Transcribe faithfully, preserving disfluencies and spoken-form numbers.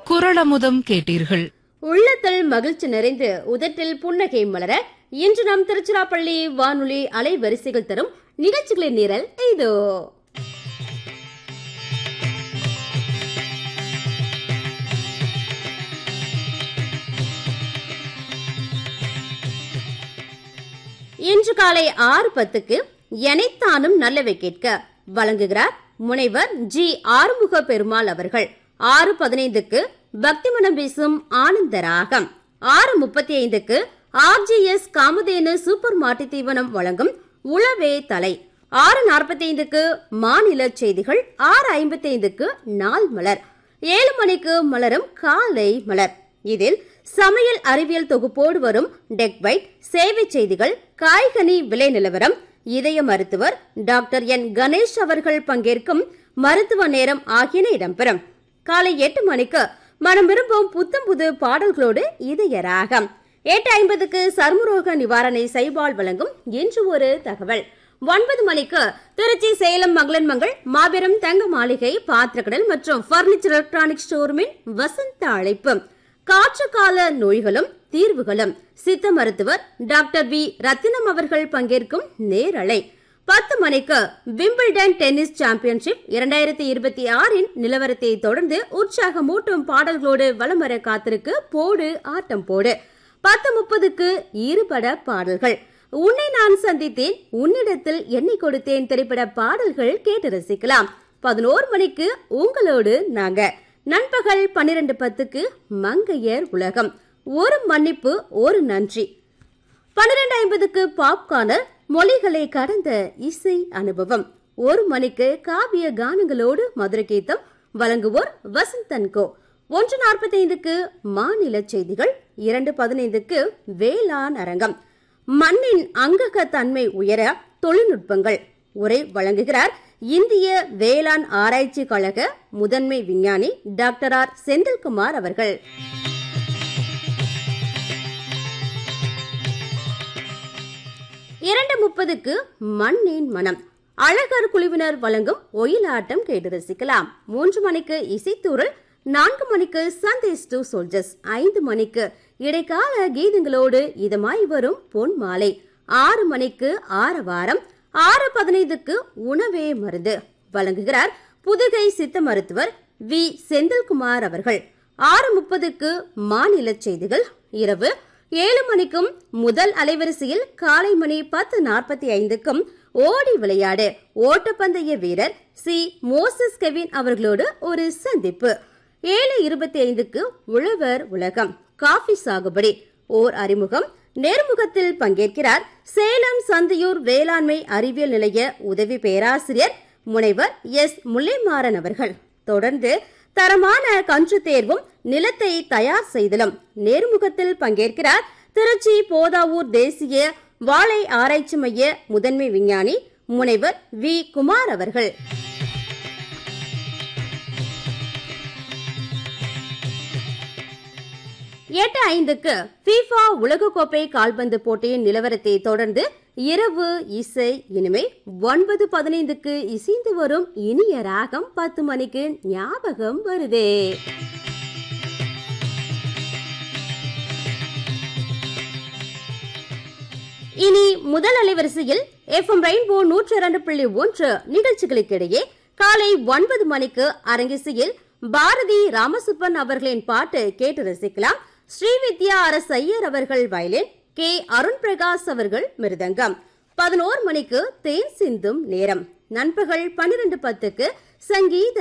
குரலமுதம் கேட்டீர்கள். உள்ளத்தில் மகிழ்ச்சி நிறைந்து உதட்டில் புன்னகை மலர இன்று நம் திருச்சிராப்பள்ளி வானொலி அலைவரிசைகள் தரும் நிகழ்ச்சிகளின் நிரல் இதோ. இன்று காலை ஆறு பத்துக்கு எனைத்தானும் நல்லவை கேட்க வழங்குகிறார் முனைவர் ஜி ஆறுமுக பெருமாள் அவர்கள். ஆறு பதினைந்துக்கு பக்தி மனம் வீசும் ஆனந்த ராகம். ஆறு முப்பத்தி ஐந்துக்கு ஆர்ஜிஎஸ் காமதேனு சூப்பர் மாட்டு தீவனம் வழங்கும் உளவே தலை. ஆறு நாற்பத்தி ஐந்துக்கு மாநில செய்திகள். ஆறு ஐம்பத்தி ஐந்துக்கு நாள் மலர். ஏழு மணிக்கு மலரும் காலை மலர். இதில் சமையல் அறிவியல் தொகுப்போடு வரும் டெக்பைட், சேவை செய்திகள், காய்கனி விலை நிலவரம், இதய மருத்துவர் டாக்டர் என் கணேஷ் அவர்கள் பங்கேற்கும் மருத்துவ நேரம் ஆகியன இடம்பெறும். காலை எட்டு மணிக்கு மனம் விரும்பும் புத்தம் புது பாடல்களோடு இதய ராகம். எட்டு ஐம்பதுக்கு சர்மரோக நிவாரணை சைபால் வழங்கும் இன்று ஒரு தகவல். ஒன்பது மணிக்கு திருச்சி சேலம் மங்களன் மங்கள் மாபெரும் தங்க மாளிகை பாத்திரக்கடல் மற்றும் பர்னிச்சர் எலக்ட்ரானிக் ஸ்டோர்மின் வசந்த அழைப்பு. காற்று கால நோய்களும் தீர்வுகளும் சித்த மருத்துவர் டாக்டர் வி ரத்தினம் அவர்கள் பங்கேற்கும் நேரலை. பத்து மணிக்கு விம்பிள்டன் டென்னிஸ் சாம்பியன்ஷிப் இரண்டாயிரத்தி இருபத்தி ஆறின் நிலவரத்தை தொடர்ந்து உற்சாகமூட்டும் பாடல்களோடு வலம் வர காத்திருக்கு போடு ஆட்டம் போடு. பத்து முப்பதுக்கு ஈறுபட பாடல்கள். உன்னை நான் சந்தித்தேன், உன்னிடத்தில் என்னை கொடுத்தேன் திரைப்பட பாடல்கள் கேட்டு ரசிக்கலாம். பதினோரு மணிக்கு உங்களோடு நாங்க. நண்பகல் பன்னிரண்டு பத்துக்கு மங்கையர் உலகம். ஒரு மன்னிப்பு ஒரு நன்றி. பன்னிரண்டு ஐம்பதுக்கு பாப்கார்னர், மொழிகளை கடந்த இசை அனுபவம். ஒரு மணிக்கு காவிய கானங்களோடு மதுரை கீதம் வழங்குவோர் வசந்தன்கோ. ஒன்று நாற்பத்தி ஐந்துக்கு மாநில செய்திகள். இரண்டு பதினைந்துக்கு வேளாண் அரங்கம். மண்ணின் அங்கக தன்மை உயர தொழில்நுட்பங்கள். உரை வழங்குகிறார் இந்திய வேளாண் ஆராய்ச்சி கழக முதன்மை விஞ்ஞானி டாக்டர் ஆர் செந்தில்குமார் அவர்கள். இரண்டு முப்பதுக்கு மண்ணின் மனம். அழகர் குழுவினர் வழங்கும் ஒயிலாட்டம் கேட்டு ரசிக்கலாம். மூன்று மணிக்கு இசைத்தூரல். நான்கு மணிக்கு சந்தேஷ் டு சோல்ஜர்ஸ். ஐந்து மணிக்கு இடைக்கால கீதங்களோடு இதமாய் வரும் பொன் மாலை. ஆறு மணிக்கு ஆரவாரம். ஆறு பதினைந்துக்கு உணவே மருந்து வழங்குகிறார் புதுகை சித்த மருத்துவர் வி செந்தில்குமார் அவர்கள். ஆறு முப்பதுக்கு மாநில செய்திகள். இரவு ஏழு மணிக்கும் முதல் அலைவரிசையில் காலை மணி பத்து நாற்பத்தி ஐந்துக்கும் ஓடி விளையாடு ஓட்டப்பந்தய வீரர் சி மோசஸ் கெவின் அவர்களோடு ஒரு சந்திப்பு. ஏழு இருபத்தி ஐந்துக்கு உழவர் உலகம் காஃபி சாகுபடி ஓர் அறிமுகம். நேர்முகத்தில் பங்கேற்கிறார் சேலம் சந்தியூர் வேளாண்மை அறிவியல் நிலைய உதவி பேராசிரியர் முனைவர் எஸ் முல்லைமாறன் அவர்கள். தொடர்ந்து தரமான கன்று தேர்வும் நிலத்தை தயார் செய்தலும். நேர்முகத்தில் பங்கேற்கிறார் திருச்சி போதாவூர் தேசிய வாழை ஆராய்ச்சி மைய முதன்மை விஞ்ஞானி முனைவர் வி குமார் அவர்கள். எட்டு ஐந்துக்கு ஃபீஃபா உலகக்கோப்பை கால்பந்து போட்டியின் நிலவரத்தை தொடர்ந்து இரவு இசை இனிமை. ஒன்பது பதினைந்துக்கு இசைந்து வரும் இனிய ராகம். பத்து மணிக்கு ஞாபகம் வருதே. இனி முதல் அலைவரிசையில் எஃப் எம் ரெயின்போ நூற்றி இரண்டு புள்ளி ஒன்று நிகழ்ச்சிகளுக்கிடையே காலை ஒன்பது மணிக்கு அரங்கிசையில் பாரதி ராமசுப்பன் அவர்களின் பாட்டு கேட்டு ரசிக்கலாம். ஸ்ரீவித்யா அரசு ஐயர் அவர்கள் வயலின், கே அருண் பிரகாஷ் அவர்கள் மிருதங்கம். பதினோரு மணிக்கு தேன் சிந்தும் நேரம். நண்பகல் பன்னிரண்டு பத்துக்கு சங்கீத